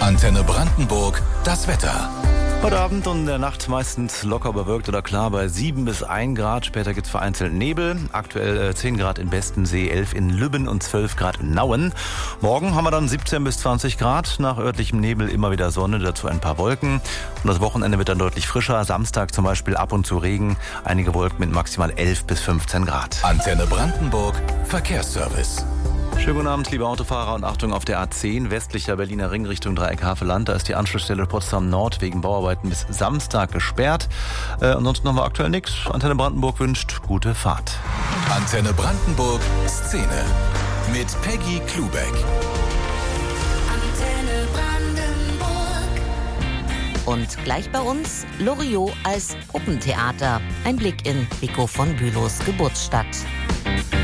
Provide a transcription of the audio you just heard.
Antenne Brandenburg, das Wetter. Heute Abend und in der Nacht meistens locker bewölkt oder klar bei 7 bis 1 Grad. Später gibt es vereinzelt Nebel. Aktuell 10 Grad in Bestensee, 11 in Lübben und 12 Grad in Nauen. Morgen haben wir dann 17 bis 20 Grad. Nach örtlichem Nebel immer wieder Sonne, dazu ein paar Wolken. Und das Wochenende wird dann deutlich frischer. Samstag zum Beispiel ab und zu Regen. Einige Wolken mit maximal 11 bis 15 Grad. Antenne Brandenburg, Verkehrsservice. Schönen guten Abend, liebe Autofahrer, und Achtung auf der A10, westlicher Berliner Ring Richtung Dreieck Havelland. Da ist die Anschlussstelle Potsdam Nord wegen Bauarbeiten bis Samstag gesperrt. Ansonsten haben wir aktuell nichts. Antenne Brandenburg wünscht gute Fahrt. Antenne Brandenburg, Szene mit Peggy Klubeck. Antenne Brandenburg. Und gleich bei uns Loriot als Puppentheater. Ein Blick in Rico von Bülows Geburtsstadt.